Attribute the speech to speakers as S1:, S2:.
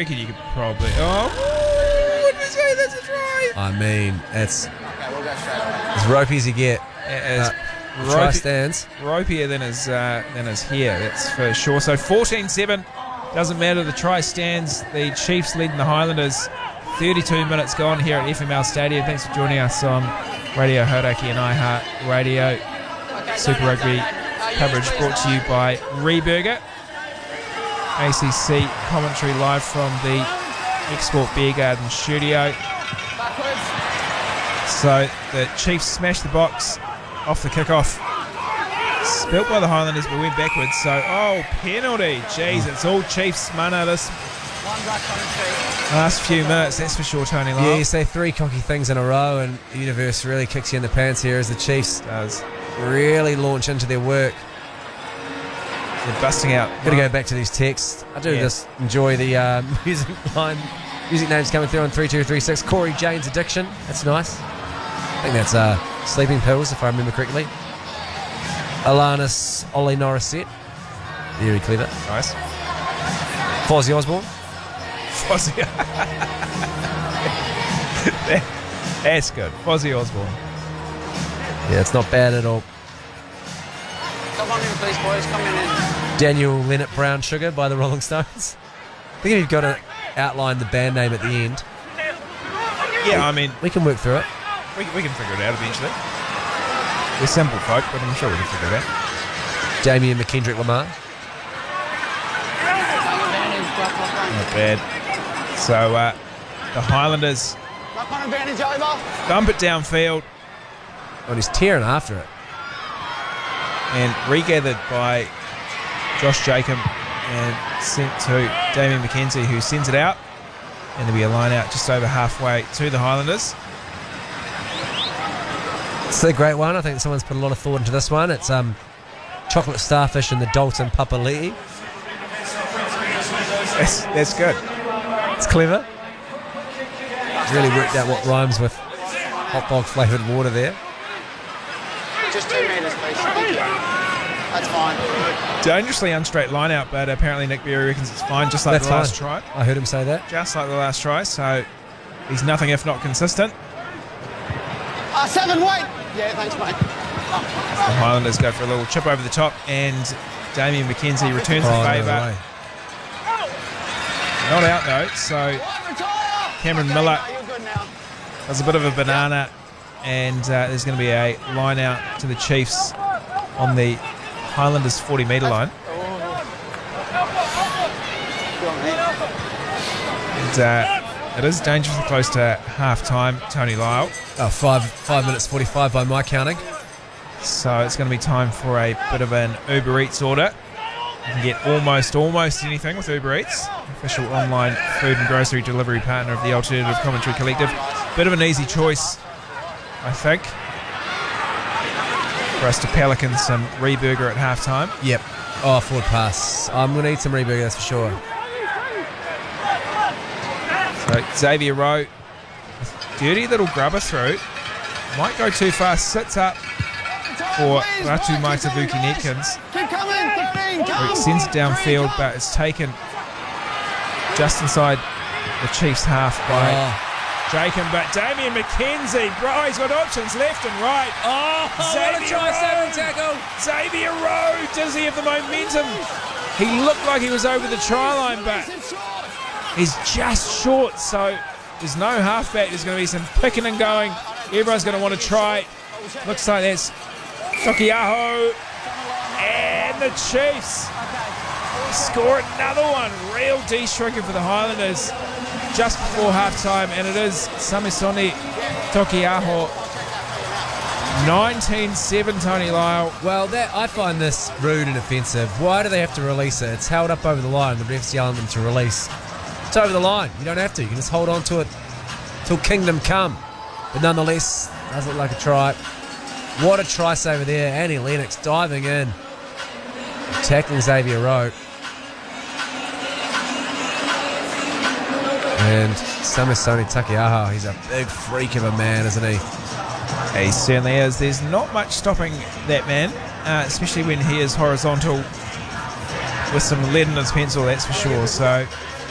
S1: reckon you could probably... Oh, what did we say? That's a try.
S2: I mean, it's as ropey as you get. Try stands.
S1: Ropier than his hair, that's for sure. So 14-7, doesn't matter. The try stands. The Chiefs leading the Highlanders. 32 minutes gone here at FML Stadium. Thanks for joining us on Radio Hauraki and iHeart Radio. Super Rugby coverage brought to you by Reburger. ACC commentary live from the Export Beer Garden studio. So the Chiefs smashed the box off the kickoff. Spilt by the Highlanders, but went backwards. So, penalty. Jeez, it's all Chiefs mana this last few minutes, that's for sure, Tony Lyle.
S2: Yeah, you say 3 cocky things in a row, and the universe really kicks you in the pants here as the Chiefs really launch into their work.
S1: They're busting out.
S2: Got to go back to these texts. I do just enjoy the music names coming through on 3236. Corey Jane's Addiction. That's nice. I think that's sleeping pills, if I remember correctly. Alanis Ollie Norrisette. Very clever.
S1: Nice.
S2: Fozzie Osborne.
S1: Fozzie. That's good. Fozzie Osborne.
S2: Yeah, it's not bad at all.
S3: Come on in, please, boys. Come in.
S2: Daniel Leonard Brown Sugar by the Rolling Stones. I think you've got to outline the band name at the end.
S1: Yeah, I mean...
S2: We can work through it.
S1: We can figure it out eventually. We're simple folk, but I'm sure we can figure it out.
S2: Damien McKendrick Lamar.
S1: Not bad. So the Highlanders dump it downfield.
S2: Oh, he's tearing after it.
S1: And regathered by Josh Jacob and sent to Damien McKenzie, who sends it out. And there'll be a line out just over halfway to the Highlanders.
S2: It's a great one. I think someone's put a lot of thought into this one. It's chocolate starfish and the Dalton Papali'i.
S1: That's good.
S2: It's clever. Really worked out what rhymes with hot dog flavoured water there.
S3: Just 2 metres, please. That's fine.
S1: Dangerously unstraight line out, but apparently Nick Berry reckons it's fine, just like
S2: That's
S1: the last
S2: fine.
S1: try.
S2: I heard him say that.
S1: Just like the last try, so he's nothing if not consistent.
S3: 7, wait. Yeah, thanks, mate.
S1: The Highlanders go for a little chip over the top, and Damien McKenzie returns the favour. Not out though, so Cameron Miller does a bit of a banana, and there's going to be a line out to the Chiefs on the Highlanders 40-metre line. And it is dangerously close to half-time, Tony Lyle.
S2: 5 minutes 45 by my counting.
S1: So it's going to be time for a bit of an Uber Eats order. You can get almost anything with Uber Eats, official online food and grocery delivery partner of the Alternative Commentary Collective. Bit of an easy choice, I think, for us to pelican some Reburger at halftime.
S2: Yep. Forward pass. I'm going to eat some Reburger, that's for sure.
S1: So Xavier Rowe, dirty little grubber through, might go too fast, sits up for Ratu Maitavuki Netkins. He sends it downfield, but it's taken just inside the Chiefs' half by Jacob. But Damien McKenzie, bro, he's got options left and right. Xavier Rowe, does he have the momentum? He looked like he was over the try line, but he's just short, so there's no halfback. There's going to be some picking and going. Everyone's going to want to try. Looks like that's Tokiaho. And the Chiefs score another one. Real de-striker for the Highlanders just before halftime, and it is Samisoni Tokiaho. 19-7, Tony Lyle.
S2: Well, I find this rude and offensive. Why do they have to release it? It's held up over the line. The ref's yelling them to release. It's over the line. You don't have to. You can just hold on to it till kingdom come. But nonetheless, does look like a try. What a try saver there. Annie Lennox diving in, tackling Xavier Rowe. And Samisoni Takiaho, he's a big freak of a man, isn't he?
S1: He certainly is. There's not much stopping that man, especially when he is horizontal with some lead in his pencil, that's for sure. So